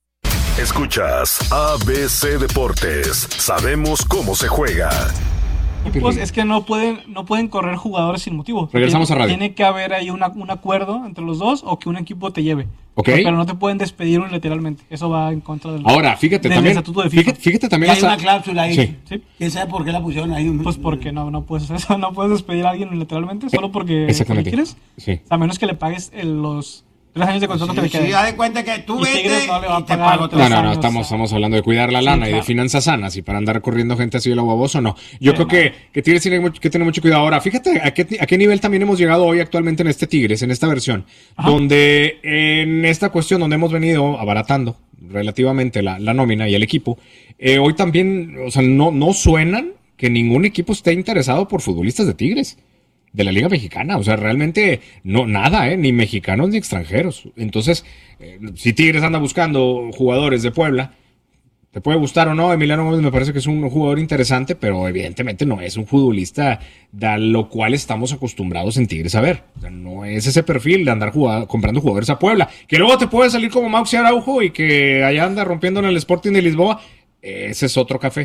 Escuchas A B C Deportes. Sabemos cómo se juega. Pues es que no pueden, no pueden correr jugadores sin motivo. Regresamos a radio. Tiene que haber ahí una, un acuerdo entre los dos o que un equipo te lleve. Okay. Pero no te pueden despedir unilateralmente. Eso va en contra del, Ahora, fíjate del también, estatuto de FIFA. Fíjate, fíjate también. Hay hasta... una cláusula ahí. Sí. ¿Sí? ¿Quién sabe por qué la pusieron ahí? Pues porque no, no puedes hacer eso. No puedes despedir a alguien unilateralmente solo porque, porque quieres. Sí. A menos que le pagues el, los tres años de contrato Sí, que le queden. sí, da de cuenta que tú Y vete Tigres no le va a y te pagar pago otros No, no, no, años, estamos, o sea. estamos hablando de cuidar la lana Sí, y de claro. finanzas sanas y para andar corriendo gente así de lo baboso, no. Yo Sí, creo no. que, que Tigres tiene mucho- que tener mucho cuidado. Ahora, fíjate a qué, a qué nivel también hemos llegado hoy actualmente en este Tigres, en esta versión, Ajá. donde en esta cuestión donde hemos venido abaratando relativamente la, la nómina y el equipo, eh, hoy también, o sea, no, no suenan que ningún equipo esté interesado por futbolistas de Tigres. De la Liga Mexicana, o sea, realmente no, nada, ¿eh? Ni mexicanos ni extranjeros. Entonces, eh, si Tigres anda buscando jugadores de Puebla, te puede gustar o no, Emiliano Gómez me parece que es un jugador interesante, pero evidentemente no es un futbolista a lo cual estamos acostumbrados en Tigres a ver. O sea, no es ese perfil de andar jugado, comprando jugadores a Puebla, que luego te puede salir como Maxi Araujo y que allá anda rompiendo en el Sporting de Lisboa, ese es otro café.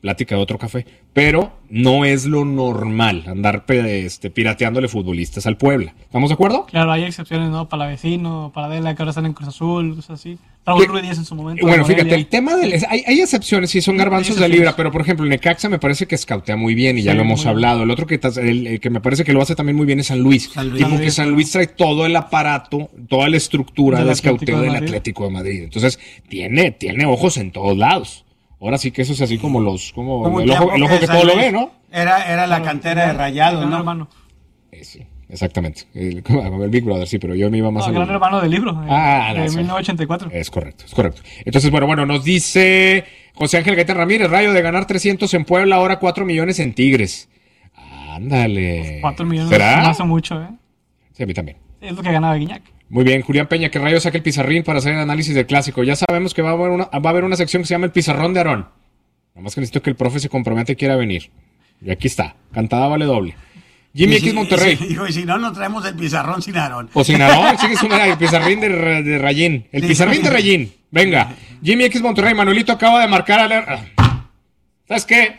plática de otro café, pero no es lo normal andar este, pirateándole futbolistas al Puebla. ¿Estamos de acuerdo? Claro, hay excepciones, ¿no? Para Vecino, para Adela, que ahora están en Cruz Azul, cosas así. Raúl Ruiz Díaz en su momento. Bueno, fíjate, el tema del... Hay, hay excepciones, sí, son garbanzos de libra, pero por ejemplo, el Necaxa me parece que escautea muy bien y sí, ya lo hemos hablado. El otro que, el, el que me parece que lo hace también muy bien es San Luis. San Luis. Y porque San Luis trae todo el aparato, toda la estructura del de escauteo del Atlético de Madrid. Entonces, tiene, tiene ojos en todos lados. Ahora sí que eso es así como los, como, como el, ojo, el ojo que, que todo lo ve, ¿no? Era, era la cantera de Rayados, ¿no? Hermano. Eh, sí, exactamente. El, el Big Brother, sí, pero yo me iba más no, a... Gran Hermano del libro, eh, ah, de no, mil novecientos ochenta y cuatro. Es correcto, es correcto. Entonces, bueno, bueno, nos dice José Ángel Gaitán Ramírez, Rayo de ganar trescientos en Puebla, ahora cuatro millones en Tigres. Ándale. Pues cuatro millones ¿será? No hace mucho, ¿eh? Sí, a mí también. Es lo que ganaba Guiñac. Muy bien, Julián Peña, que Rayo saque el pizarrín para hacer el análisis del clásico. Ya sabemos que va a haber una, va a haber una sección que se llama el pizarrón de Aarón. Nada más que necesito que el profe se comprometa y quiera venir. Y aquí está. Cantada vale doble. Jimmy X Monterrey. Y si, y si no, nos traemos el pizarrón sin Aarón. O sin Aarón, sí que es una, el pizarrín de, de Rayín. El sí, pizarrín sí. de Rayín. Venga. Jimmy X Monterrey. Manuelito acaba de marcar a la... ¿Sabes qué?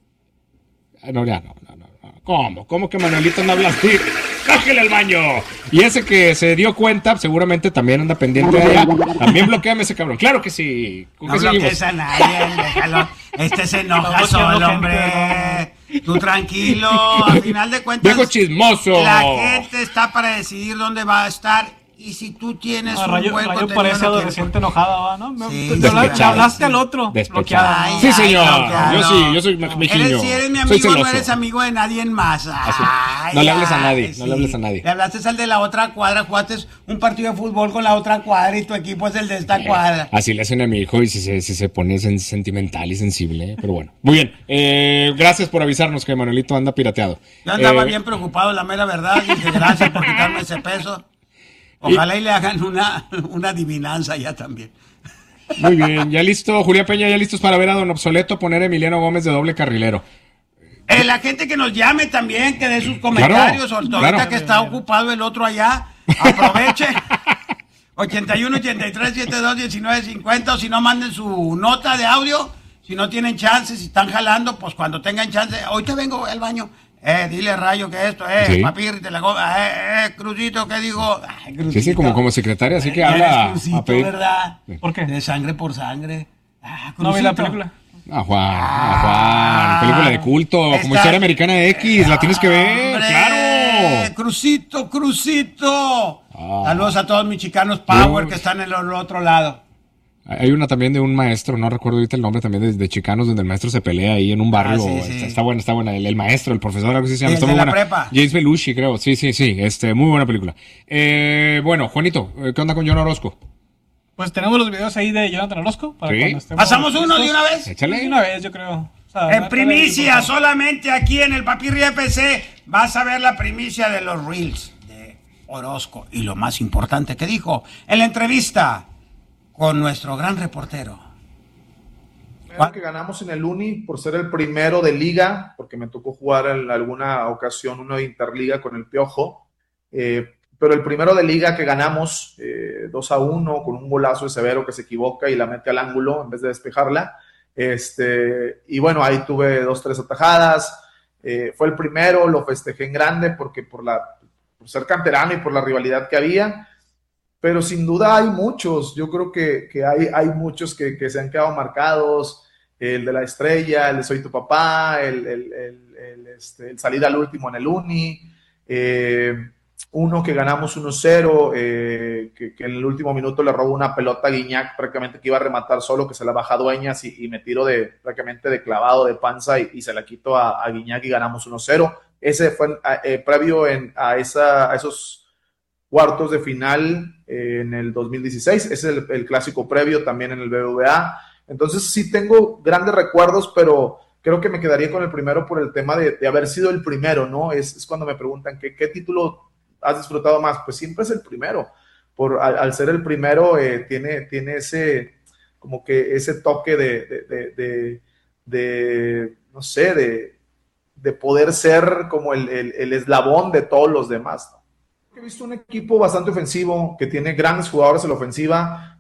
No, ya no, no, no. ¿Cómo? ¿Cómo que Manuelito no habla así? ¡Cájale al baño! Y ese que se dio cuenta, seguramente también anda pendiente de allá. También bloqueame ese cabrón. ¡Claro que sí! ¿Con no bloquees a nadie, déjalo. Este se enoja no, solo, hombre. Tú tranquilo. Al final de cuentas... ¡Viejo chismoso! La gente está para decidir dónde va a estar. Y si tú tienes no, un Rayo, buen Rayo contenido... parece adolescente enojada, ¿va? ¿No? Sí, te, te, te hablaste al otro. Despechada. Sí, señor. Ay, yo sí, yo soy mejiño. Eres, si eres mi amigo, no eres amigo de nadie más. Ay, no le hables a nadie, sí. no le hables a nadie. Le hablaste al de la otra cuadra, jugaste un partido de fútbol con la otra cuadra y tu equipo es el de esta eh, cuadra. Así le hacen a mi hijo y si se, si se pone sentimental y sensible, ¿eh? Pero bueno. Muy bien, eh, gracias por avisarnos que Manuelito anda pirateado. Yo andaba eh, bien preocupado, la mera verdad, y dije gracias por quitarme ese peso. Ojalá y le hagan una, una adivinanza ya también. Muy bien, ya listo, Julián Peña, ya listos para ver a Don Obsoleto poner a Emiliano Gómez de doble carrilero. Eh, la gente que nos llame también, que dé sus comentarios, claro, ahorita claro. que está ocupado el otro allá, aproveche. ochenta y uno, ochenta y tres, setenta y dos, diecinueve, cincuenta, o si no, manden su nota de audio, si no tienen chance, si están jalando, pues cuando tengan chance, ahorita vengo al baño. Eh, dile Rayo que esto, eh, sí. Papirri, te la go... eh, eh, Crucito, ¿qué digo? Ay, sí, sí, como, como secretaria, así que eh, habla. Crucito, a pedir... ¿verdad? ¿Por qué? De sangre por sangre. Ah, ¿no vi la película? Ah, Juan, ah, Juan, película de culto, está... como Historia Americana de X, la tienes que ver, ¡hombre! ¡Claro! Crucito, Crucito. Ah. Saludos a todos mis chicanos Power Dios. Que están en el otro lado. Hay una también de un maestro, no recuerdo ahorita el nombre también, de, de Chicanos, donde el maestro se pelea ahí en un barrio. Ah, sí, sí. Está, está buena, está buena. El, el maestro, el profesor, algo así se llama. Está muy buena. Prepa. James Belushi, creo. Sí, sí, sí. Este, muy buena película. Eh, bueno, Juanito, ¿qué onda con John Orozco? Pues tenemos los videos ahí de Jonathan Orozco. Para ¿sí? cuando estemos ¿pasamos uno de una vez? Échale. De una vez, yo creo. O sea, en primicia, solamente aquí en el Papirri F C vas a ver la primicia de los Reels de Orozco. Y lo más importante que dijo en la entrevista con nuestro gran reportero. Creo que ganamos en el Uni por ser el primero de liga, porque me tocó jugar en alguna ocasión uno de Interliga con el Piojo, eh, pero el primero de liga que ganamos eh, dos a uno con un golazo de Severo que se equivoca y la mete al ángulo en vez de despejarla. Este, y bueno, ahí tuve dos, tres atajadas. Eh, fue el primero, lo festejé en grande porque por, la, por ser canterano y por la rivalidad que había. Pero sin duda hay muchos, yo creo que, que hay, hay muchos que, que se han quedado marcados, el de la estrella, el de Soy tu papá, el, el, el, el, este, el salir al último en el Uni, eh, uno que ganamos uno cero, eh, que, que en el último minuto le robó una pelota a Guiñac, prácticamente que iba a rematar solo, que se la baja a Dueñas y, y me tiro de, prácticamente de clavado de panza y, y se la quito a, a Guiñac y ganamos uno cero. Ese fue eh, previo en, a, esa, a esos cuartos de final eh, en el dos mil dieciséis, ese es el, el clásico previo también en el B B V A. Entonces sí tengo grandes recuerdos, pero creo que me quedaría con el primero por el tema de, de haber sido el primero, ¿no? Es, es cuando me preguntan ¿qué, qué título has disfrutado más? Pues siempre es el primero, por, al, al ser el primero eh, tiene, tiene ese, como que ese toque de, de, de, de, de no sé, de, de poder ser como el, el, el eslabón de todos los demás, ¿no? He visto un equipo bastante ofensivo, que tiene grandes jugadores en la ofensiva,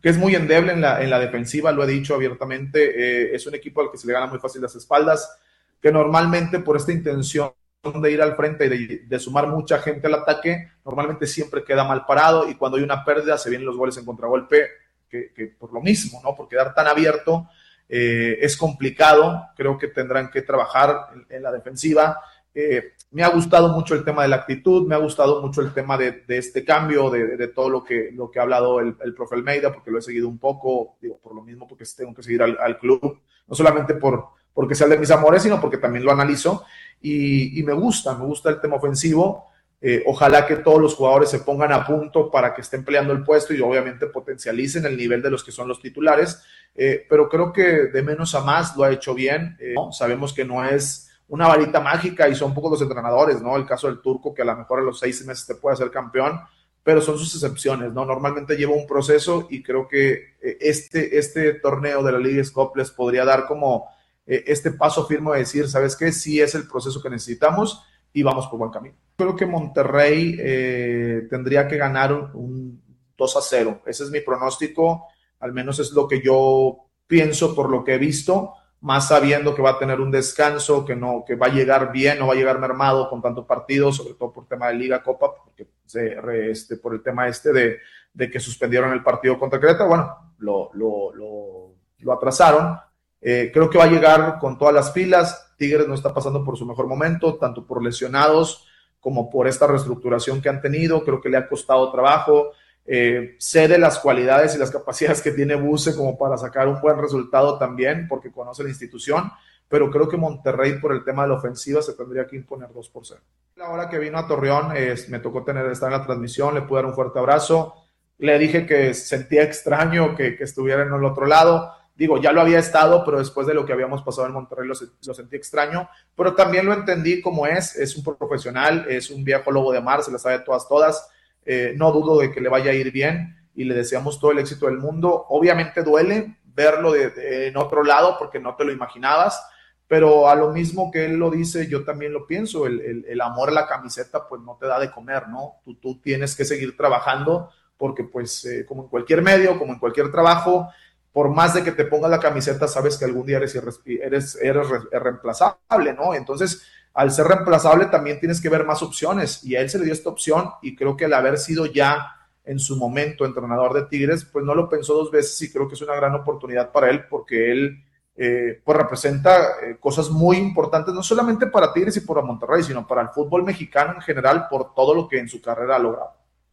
que es muy endeble en la, en la defensiva, lo he dicho abiertamente, eh, es un equipo al que se le gana muy fácil las espaldas, que normalmente por esta intención de ir al frente y de, de sumar mucha gente al ataque, normalmente siempre queda mal parado, y cuando hay una pérdida se vienen los goles en contragolpe, que, que por lo mismo, ¿no? Por quedar tan abierto, eh, es complicado. Creo que tendrán que trabajar en, en la defensiva. Eh, me ha gustado mucho el tema de la actitud, me ha gustado mucho el tema de, de este cambio, de, de todo lo que, lo que ha hablado el, el profe Almeida, porque lo he seguido un poco, digo, por lo mismo, porque tengo que seguir al, al club, no solamente por, porque sea el de mis amores, sino porque también lo analizo, y, y me gusta, me gusta el tema ofensivo. Eh, ojalá que todos los jugadores se pongan a punto para que estén peleando el puesto y obviamente potencialicen el nivel de los que son los titulares, eh, pero creo que de menos a más lo ha hecho bien. Eh, ¿no? Sabemos que no es una varita mágica y son pocos los entrenadores, ¿no? El caso del Turco, que a lo mejor a los seis meses te puede hacer campeón, pero son sus excepciones, ¿no? Normalmente lleva un proceso, y creo que este, este torneo de la Leagues Cup les podría dar como eh, este paso firme de decir, ¿sabes qué? Sí es el proceso que necesitamos y vamos por buen camino. Creo que Monterrey eh, tendría que ganar un, un dos a cero. Ese es mi pronóstico, al menos es lo que yo pienso por lo que he visto, más sabiendo que va a tener un descanso, que no, que va a llegar bien, no va a llegar mermado con tanto partido, sobre todo por tema de Liga, Copa, porque se, este, por el tema este de, de que suspendieron el partido contra Querétaro. Bueno, lo, lo, lo, lo atrasaron. Eh, creo que va a llegar con todas las pilas. Tigres no está pasando por su mejor momento, tanto por lesionados como por esta reestructuración que han tenido. Creo que le ha costado trabajo. Eh, sé de las cualidades y las capacidades que tiene Buse como para sacar un buen resultado también, porque conoce la institución, pero creo que Monterrey, por el tema de la ofensiva, se tendría que imponer dos por cero. La hora que vino a Torreón, eh, me tocó tener, estar en la transmisión, le pude dar un fuerte abrazo, le dije que sentía extraño que, que estuviera en el otro lado. Digo, ya lo había estado, pero después de lo que habíamos pasado en Monterrey lo, lo sentí extraño, pero también lo entendí como es, es un profesional, es un viejo lobo de mar, se la sabe todas, todas. Eh, no dudo de que le vaya a ir bien y le deseamos todo el éxito del mundo. Obviamente duele verlo de, de, en otro lado porque no te lo imaginabas, pero a lo mismo que él lo dice, yo también lo pienso. El, el, el amor a la camiseta pues no te da de comer, ¿no? Tú, tú tienes que seguir trabajando porque pues eh, como en cualquier medio, como en cualquier trabajo, por más de que te pongas la camiseta, sabes que algún día eres, eres, eres re, reemplazable, ¿no? Entonces, al ser reemplazable también tienes que ver más opciones, y a él se le dio esta opción, y creo que al haber sido ya en su momento entrenador de Tigres, pues no lo pensó dos veces, y creo que es una gran oportunidad para él, porque él eh, pues representa eh, cosas muy importantes, no solamente para Tigres y para Monterrey, sino para el fútbol mexicano en general, por todo lo que en su carrera ha logrado.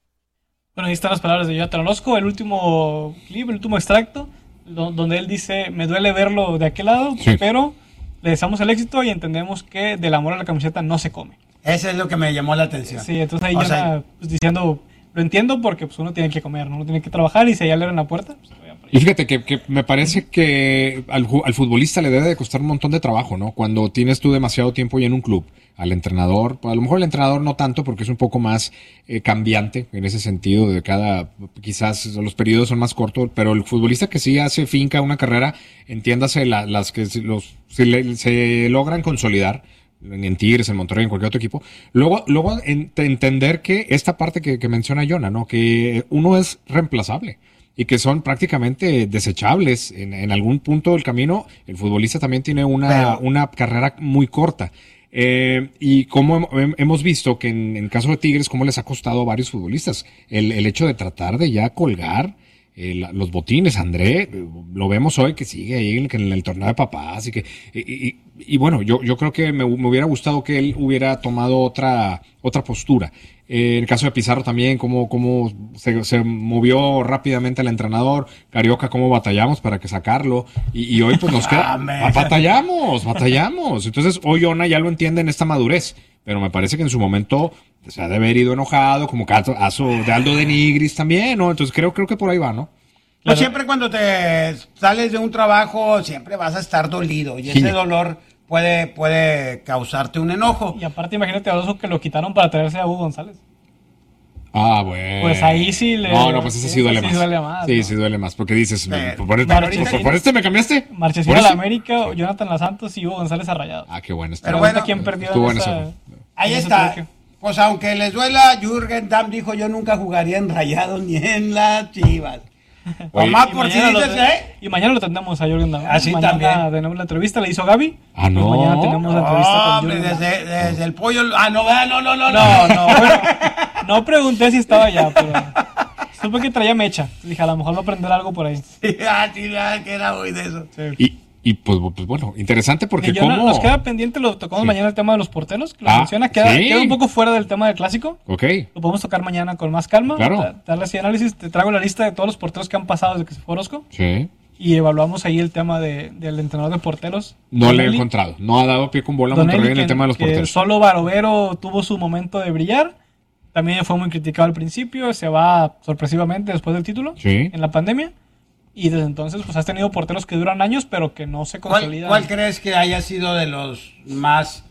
Bueno, ahí están las palabras de Jonathan Orozco, el último clip, el último extracto, donde él dice, me duele verlo de aquel lado, sí, pero le deseamos el éxito y entendemos que del amor a la camiseta no se come. Eso es lo que me llamó la atención. Sí, entonces ahí ya sea, pues, diciendo, lo entiendo porque pues uno tiene que comer, ¿no? Uno tiene que trabajar, y si allá le abren la puerta, pues voy a... Y fíjate que, que me parece que al, al futbolista le debe de costar un montón de trabajo, ¿no? Cuando tienes tú demasiado tiempo ya en un club, al entrenador, a lo mejor el entrenador no tanto porque es un poco más eh, cambiante en ese sentido, de cada, quizás los periodos son más cortos, pero el futbolista que sí hace finca una carrera, entiéndase la, las que los, se, le, se logran consolidar, en Tigres, en Monterrey, en cualquier otro equipo, luego, luego en, entender que esta parte que, que menciona Jonah, ¿no? Que uno es reemplazable y que son prácticamente desechables en, en algún punto del camino. El futbolista también tiene una, Pero... una carrera muy corta. Eh, y como hemos visto que en, en caso de Tigres, cómo les ha costado a varios futbolistas el, el hecho de tratar de ya colgar eh, los botines. André, lo vemos hoy que sigue ahí en, en el torneo de papás y que y, y, y bueno, yo, yo creo que me, me hubiera gustado que él hubiera tomado otra, otra postura. Eh, en el caso de Pizarro también, cómo, cómo se, se movió rápidamente el entrenador. Carioca, cómo batallamos para que sacarlo. Y, y hoy pues nos queda... batallamos, batallamos. Entonces hoy Jonah ya lo entiende en esta madurez. Pero me parece que en su momento se ha de haber ido enojado, como caso de Aldo de Nigris también, ¿no? Entonces creo, creo que por ahí va, ¿no? Pues siempre cuando te sales de un trabajo, siempre vas a estar dolido. Y ese sí. dolor puede, puede causarte un enojo. Y aparte, imagínate a Oso que lo quitaron para traerse a Hugo González. Ah, bueno. Pues ahí sí le... No, no, pues ese sí, sí duele sí más. duele más. Sí, ¿no? sí duele más, porque dices, Pero, por, por, este, por, por este me cambiaste. Marchesín a la América, Jonathan Las Santos y Hugo González a Rayados. Ah, qué bueno. Pero bueno, ¿quién perdió estuvo en esa, en eso. Ahí en está. Truque? Pues aunque les duela, Jürgen Damm dijo, yo nunca jugaría en Rayados ni en las Chivas. Oye, Tomás Y por si mañana lo dices, te- ¿eh? Y mañana lo tendremos a Jorgen Damm. Así mañana también. tenemos la entrevista, le hizo Gaby. Ah, no. Pues mañana tenemos la entrevista con Hombre, Jorgen Damm. desde, desde el pollo. Ah, no, ah, no, no, no. No, no, bueno, no pregunté si estaba allá, pero supe que traía mecha. Dije, a lo mejor va a aprender algo por ahí. Ah, sí, ah, que era muy de eso. Y, y pues, pues bueno, interesante porque Y yo no- como... nos queda pendiente, lo tocamos Sí. mañana el tema de los porteros, que lo Ah, menciona, queda, sí. queda un poco fuera del tema del clásico. Ok. Lo podemos tocar mañana con más calma. Claro. da- Darle así análisis. Te traigo la lista de todos los porteros que han pasado desde que se fue Orozco. Sí. Y evaluamos ahí el tema de, del entrenador de porteros. No le he Donelli. encontrado. No ha dado pie con bola a Donelli, Monterrey en el que- tema de los que porteros. Solo Barovero tuvo su momento de brillar. También fue muy criticado al principio. Se va sorpresivamente después del título. Sí. En la pandemia. Y desde entonces pues has tenido porteros que duran años pero que no se ¿Cuál, consolidan. cuál crees que haya sido de los más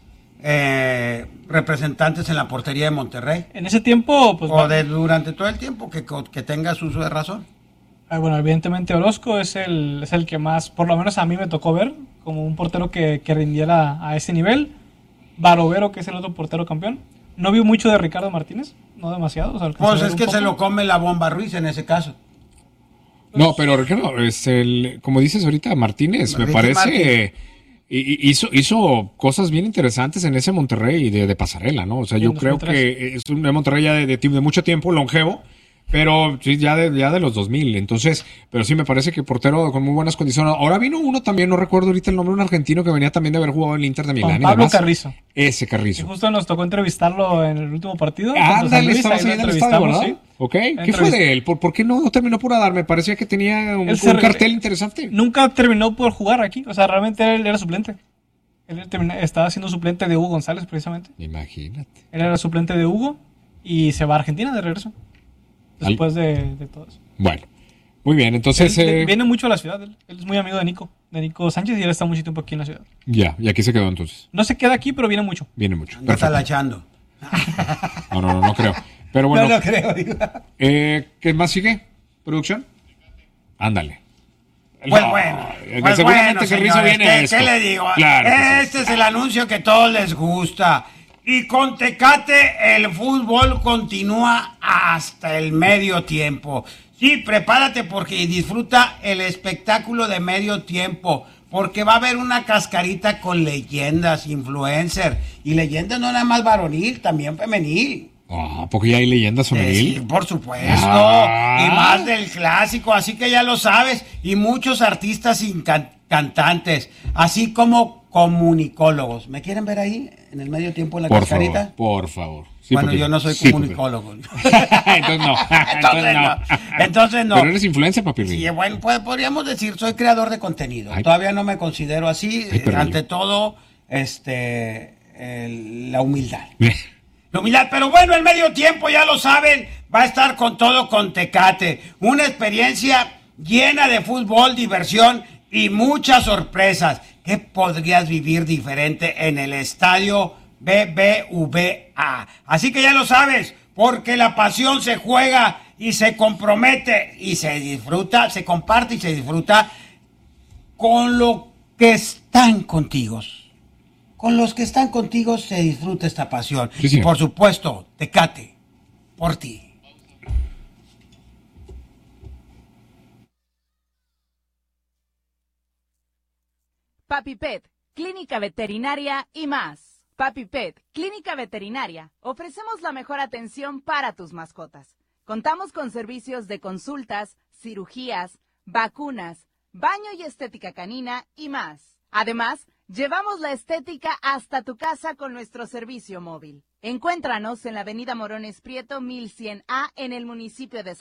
eh, representantes en la portería de Monterrey? En ese tiempo, pues... O de durante todo el tiempo, que, que tengas uso de razón. Ah, bueno, evidentemente Orozco es el, es el que más, por lo menos a mí me tocó ver, como un portero que, que rindiera a ese nivel. Barovero, que es el otro portero campeón. No vi mucho de Ricardo Martínez, no demasiado. O sea, alcancé a Pues ver es un que poco. se lo come la bomba Ruiz en ese caso. No, pero Ricardo, es el, como dices ahorita, Martínez, me Ricky parece, Martin. y- y hizo, hizo cosas bien interesantes en ese Monterrey de, de pasarela, ¿no? O sea, Sí, yo en creo dos mil tres. que es un Monterrey ya de, de, de mucho tiempo, longevo, pero sí, ya de, ya de los dos mil. Entonces, pero sí me parece que portero con muy buenas condiciones. Ahora vino uno también, no recuerdo ahorita el nombre, un argentino que venía también de haber jugado en el Inter de Milán. Juan y Pablo demás. Carrizo. Ese Y Carrizo. justo nos tocó entrevistarlo en el último partido. contra San Ándale, Luis, estaba ahí lo ahí en el estadio, entrevistamos, ¿verdad? sí. Ok, ¿qué Entrevist- fue de él? ¿Por, por qué no terminó por dar? Me parecía que tenía un, Él un se re- cartel interesante. Nunca terminó por jugar aquí. O sea, realmente él era suplente. Él termina- estaba siendo suplente de Hugo González, precisamente. Imagínate. Él era suplente de Hugo y se va a Argentina de regreso. Después de, de todo eso. Bueno, muy bien, entonces... Él eh, viene mucho a la ciudad. Él, él es muy amigo de Nico, de Nico Sánchez, y él está mucho tiempo aquí en la ciudad. Ya, y aquí se quedó entonces. No se queda aquí, pero viene mucho. Viene mucho. Anda Perfecto. talachando. No, no, no, no creo. Pero bueno, No lo creo, digo. eh, ¿qué más sigue? ¿Producción? Ándale. Pues No, bueno, que pues seguramente bueno, Carrizo señores, viene ¿qué, esto. qué le digo? Claro que sí. Este es el anuncio que a todos les gusta. Y con Tecate el fútbol continúa hasta el medio tiempo. Sí, prepárate porque disfruta el espectáculo de medio tiempo. Porque va a haber una cascarita con leyendas, influencer. Y leyendas no nada más varonil, también femenil. Ah, porque ya hay leyendas femenil. Sí, por supuesto. Ah. Y más del clásico, así que ya lo sabes. Y muchos artistas y can- cantantes, así como comunicólogos. ¿Me quieren ver ahí en el medio tiempo en la Por cascarita? favor, por favor. Sí, bueno, porque- yo no soy sí, comunicólogo. porque- Entonces no. Entonces no. Entonces no. Pero eres influencer, papi. Sí, bueno, pues podríamos decir, soy creador de contenido. Ay. Todavía no me considero así. Ay, pero Ante yo- todo, este, el- la humildad. La humildad, pero bueno, el medio tiempo, ya lo saben, va a estar con todo con Tecate. Una experiencia llena de fútbol, diversión y muchas sorpresas. ¿Qué podrías vivir diferente en el estadio B B V A? Así que ya lo sabes, porque la pasión se juega y se compromete y se disfruta, se comparte y se disfruta con lo que están contigo. Con los que están contigo se disfruta esta pasión. Sí, y señor. por supuesto, Tecate, por ti. Papi Pet, Clínica Veterinaria y más. Papi Pet, Clínica Veterinaria. Ofrecemos la mejor atención para tus mascotas. Contamos con servicios de consultas, cirugías, vacunas, baño y estética canina y más. Además, llevamos la estética hasta tu casa con nuestro servicio móvil. Encuéntranos en la avenida Morones Prieto mil cien A en el municipio de